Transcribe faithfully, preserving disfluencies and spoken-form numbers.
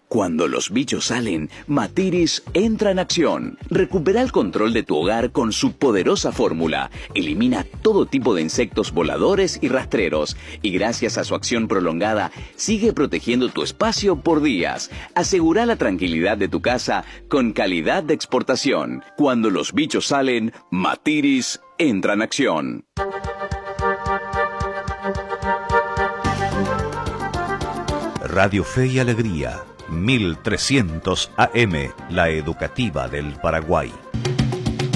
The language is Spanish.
Cuando los bichos salen, Matiris entra en acción. Recupera el control de tu hogar con su poderosa fórmula. Elimina todo tipo de insectos voladores y rastreros. Y gracias a su acción prolongada, sigue protegiendo tu espacio por días. Asegura la tranquilidad de tu casa con calidad de exportación. Cuando los bichos salen, Matiris entra en acción. Radio Fe y Alegría, mil trescientos A M, la educativa del Paraguay.